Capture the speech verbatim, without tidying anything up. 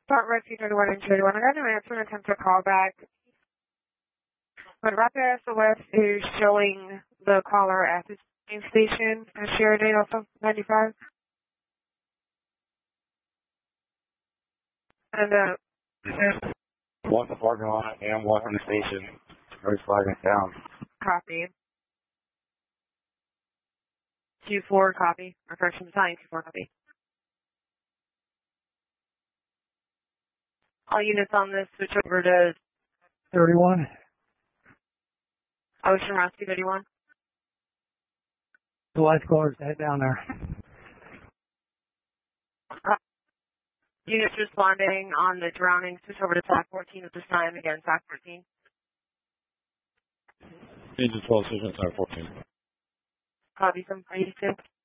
Start Rescue thirty-one and thirty-one. I got an answer and attempt to call back. But Rapid S O S is showing the caller at the same station at Sheridan also ninety-five. And uh, one in the parking lot and one in the station. Very flagging down. Copy. Q four copy. Or first battalion Q four copy. All units on this switch over to thirty-one. Ocean Rescue thirty-one. The life callers head down there. Uh, units responding on the drowning switch over to T A C fourteen at this time. Again, T A C fourteen. Agent twelve, Agent fourteen. Copy from eighty-six.